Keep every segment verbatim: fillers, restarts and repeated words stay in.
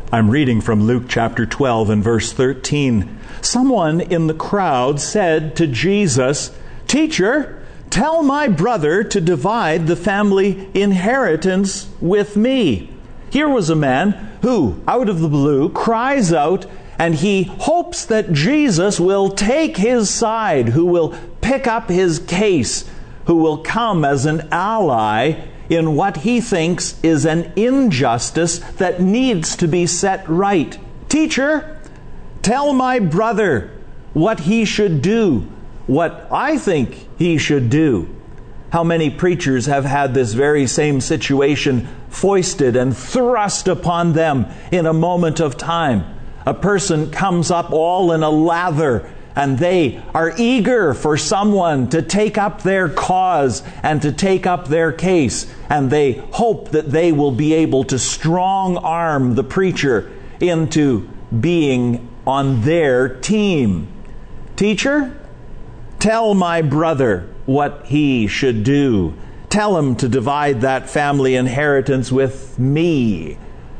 I'm reading from Luke chapter twelve and verse thirteen. Someone in the crowd said to Jesus, "Teacher, tell my brother to divide the family inheritance with me." Here was a man who, out of the blue, cries out, and he hopes that Jesus will take his side, who will pick up his case, who will come as an ally in what he thinks is an injustice that needs to be set right. "Teacher, tell my brother what he should do, what I think he should do." How many preachers have had this very same situation foisted and thrust upon them in a moment of time? A person comes up all in a lather, and they are eager for someone to take up their cause and to take up their case, and they hope that they will be able to strong-arm the preacher into being on their team. "Teacher, tell my brother what he should do. Tell him to divide that family inheritance with me."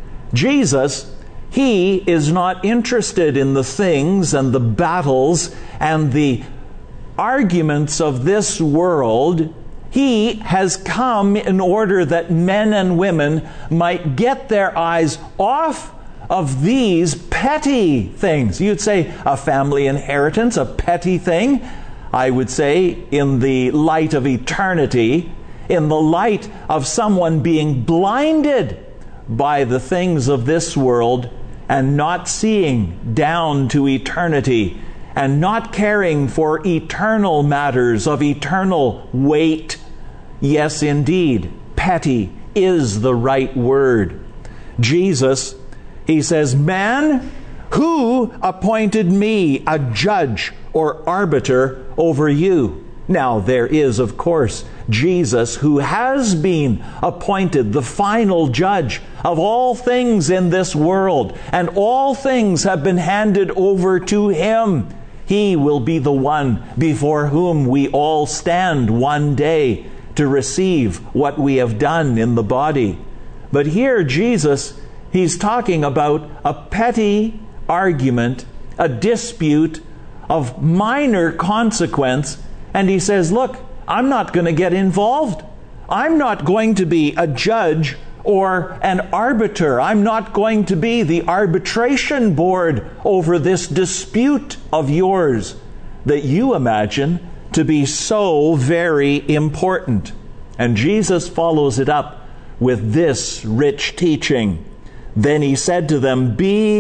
Jesus, He is not interested in the things and the battles and the arguments of this world. He has come in order that men and women might get their eyes off of these petty things. You'd say, a family inheritance, a petty thing? I would say, in the light of eternity, in the light of someone being blinded by the things of this world and not seeing down to eternity and not caring for eternal matters of eternal weight. Yes, indeed, petty is the right word. Jesus, He says, "Man, who appointed me a judge or arbiter over you?" Now, there is, of course, Jesus, who has been appointed the final judge of all things in this world, and all things have been handed over to Him. He will be the one before whom we all stand one day to receive what we have done in the body. But here, Jesus, He's talking about a petty argument, a dispute of minor consequence, and He says, look, I'm not going to get involved. I'm not going to be a judge or an arbiter. I'm not going to be the arbitration board over this dispute of yours that you imagine to be so very important. And Jesus follows it up with this rich teaching. Then He said to them,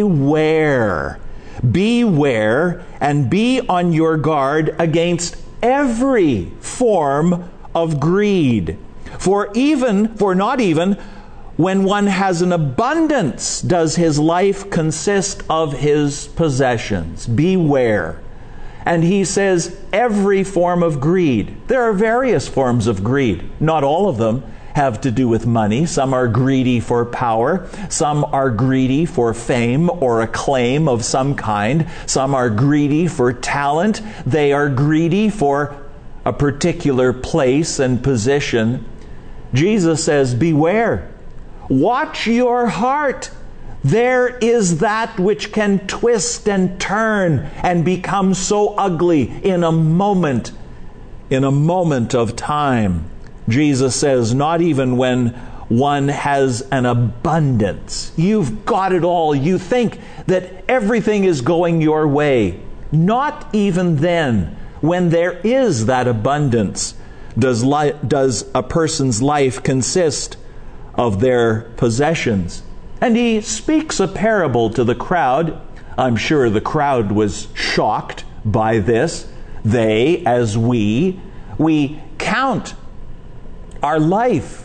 "Beware, beware, and be on your guard against every form of greed. For even, for not even when one has an abundance does his life consist of his possessions." Beware. And He says every form of greed. There are various forms of greed. Not all of them have to do with money. Some are greedy for power. Some are greedy for fame or acclaim of some kind. Some are greedy for talent. They are greedy for a particular place and position. Jesus says, beware. Watch your heart. There is that which can twist and turn and become so ugly in a moment, in a moment of time. Jesus says, not even when one has an abundance. You've got it all. You think that everything is going your way. Not even then, when there is that abundance, does li- does a person's life consist of their possessions. And He speaks a parable to the crowd. I'm sure the crowd was shocked by this. They, as we, we count our life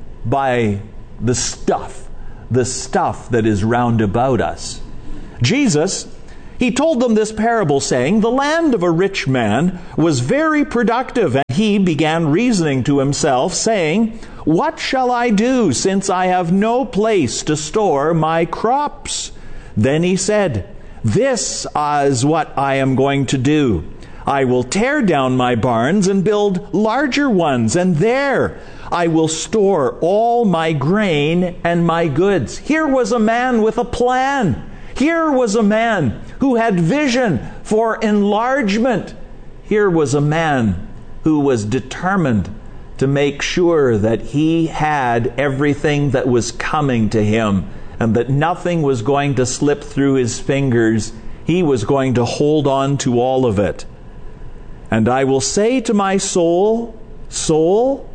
by the stuff, the stuff that is round about us. Jesus, He told them this parable, saying, "The land of a rich man was very productive, and he began reasoning to himself, saying, 'What shall I do, since I have no place to store my crops?' Then he said, 'This is what I am going to do. I will tear down my barns and build larger ones, and there I will store all my grain and my goods. Here was a man with a plan. Here was a man who had vision for enlargement. Here was a man who was determined to make sure that he had everything that was coming to him and that nothing was going to slip through his fingers. He was going to hold on to all of it. And I will say to my soul, soul,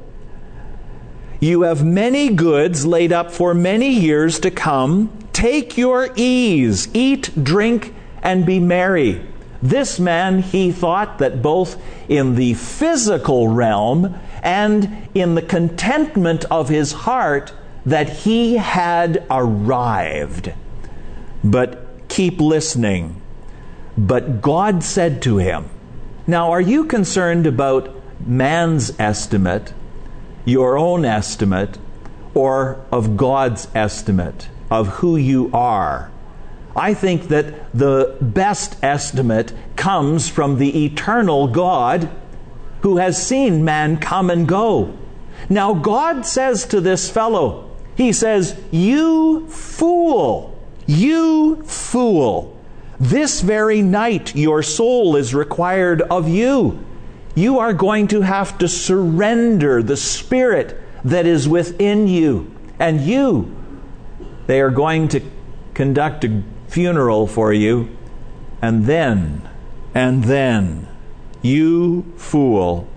you have many goods laid up for many years to come. Take your ease, eat, drink, and be merry. This man, he thought that both in the physical realm and in the contentment of his heart, that he had arrived. But keep listening. But God said to him, now are you concerned about man's estimate, your own estimate, or of God's estimate of who you are? I think that the best estimate comes from the eternal God who has seen man come and go. Now God says to this fellow, he says, you fool, you fool, this very night your soul is required of you. You are going to have to surrender the spirit that is within you. And you, they are going to conduct a funeral for you. And then, and then, you fool.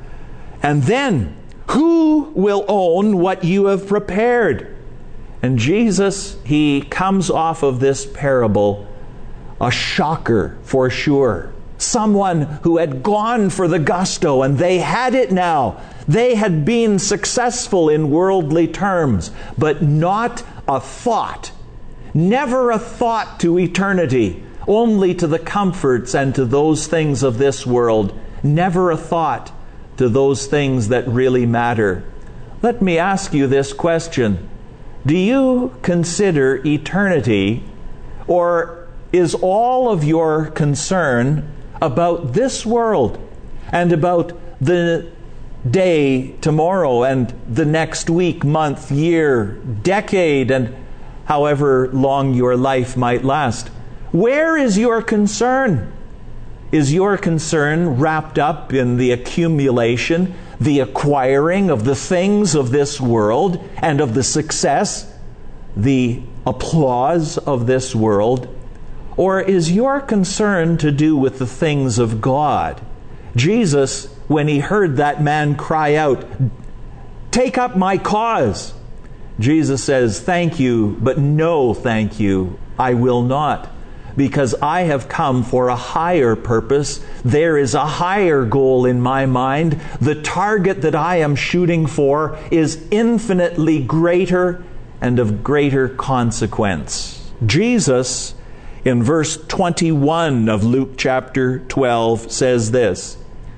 And then, who will own what you have prepared? And Jesus, he comes off of this parable a shocker for sure. Someone who had gone for the gusto and they had it now. They had been successful in worldly terms, but not a thought. Never a thought to eternity, only to the comforts and to those things of this world. Never a thought to those things that really matter. Let me ask you this question. Do you consider eternity, or is all of your concern about this world and about the day tomorrow and the next week, month, year, decade, and however long your life might last? Where is your concern? Is your concern wrapped up in the accumulation, the acquiring of the things of this world and of the success, the applause of this world? Or is your concern to do with the things of God? Jesus, when he heard that man cry out, "Take up my cause," Jesus says, "Thank you, but no thank you, I will not. Because I have come for a higher purpose. There is a higher goal in my mind. The target that I am shooting for is infinitely greater and of greater consequence." Jesus, in verse twenty-one of Luke chapter twelve, says this,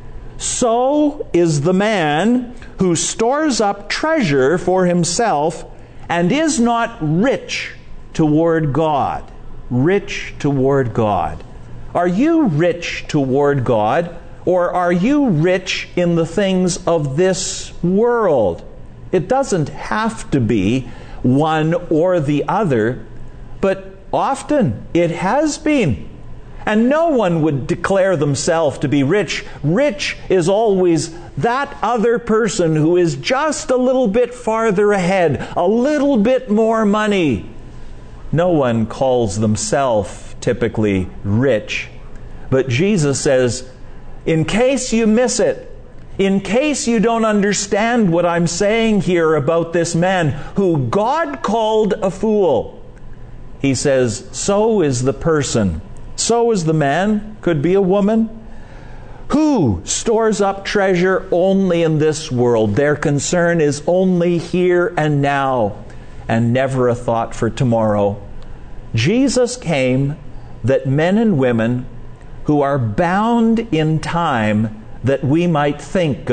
"So is the man who stores up treasure for himself and is not rich toward God." Rich toward God. Are you rich toward God, or are you rich in the things of this world? It doesn't have to be one or the other, but often it has been. And no one would declare themselves to be rich. Rich is always that other person who is just a little bit farther ahead, a little bit more money. No one calls themselves typically rich. But Jesus says, in case you miss it, in case you don't understand what I'm saying here about this man who God called a fool, he says, so is the person, so is the man, could be a woman, who stores up treasure only in this world. Their concern is only here and now, and never a thought for tomorrow. Jesus came that men and women who are bound in time, that we might think